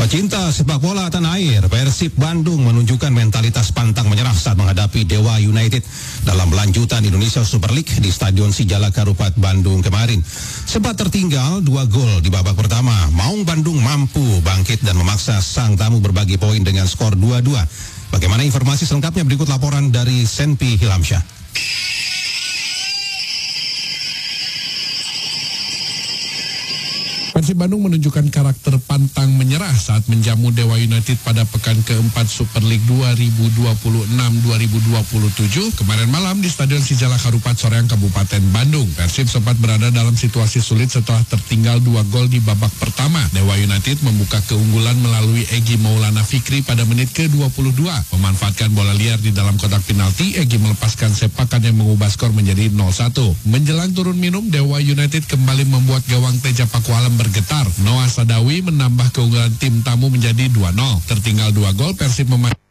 Pecinta sepak bola tanah air, Persib Bandung menunjukkan mentalitas pantang menyerah saat menghadapi Dewa United dalam lanjutan Indonesia Super League di Stadion Sijalak Harupat Bandung kemarin. Sempat tertinggal 2 gol di babak pertama, Maung Bandung mampu bangkit dan memaksa sang tamu berbagi poin dengan skor 2-2. Bagaimana informasi selengkapnya berikut laporan dari Senpi Hilamsyah. Persib Bandung menunjukkan karakter pantang menyerah saat menjamu Dewa United pada pekan keempat Super League 2026-2027 kemarin malam di Stadion Sijalak Harupat Soreang, Kabupaten Bandung. Persib sempat berada dalam situasi sulit setelah tertinggal 2 gol di babak pertama. Dewa United membuka keunggulan melalui Egy Maulana Fikri pada menit ke-22. Memanfaatkan bola liar di dalam kotak penalti, Egy melepaskan sepakan yang mengubah skor menjadi 0-1. Menjelang turun minum, Dewa United kembali membuat gawang Teja Pakualam bergetar. Noah Sadawi menambah keunggulan tim tamu menjadi 2-0. Tertinggal 2 gol, Persib memainkan